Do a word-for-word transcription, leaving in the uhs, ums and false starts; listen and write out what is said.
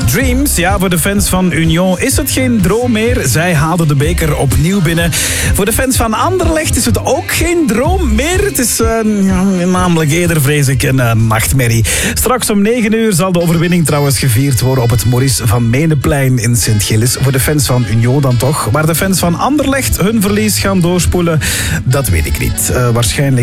Dreams, ja, voor de fans van Union is het geen droom meer. Zij haalden de beker opnieuw binnen. Voor de fans van Anderlecht is het ook geen droom meer. Het is uh, namelijk eerder, vrees ik, een uh, nachtmerrie. Straks om negen uur zal de overwinning trouwens gevierd worden op het Maurice van Meneplein in Sint-Gilles. Voor de fans van Union dan toch. Maar de fans van Anderlecht hun verlies gaan doorspoelen, dat weet ik niet. Uh, waarschijnlijk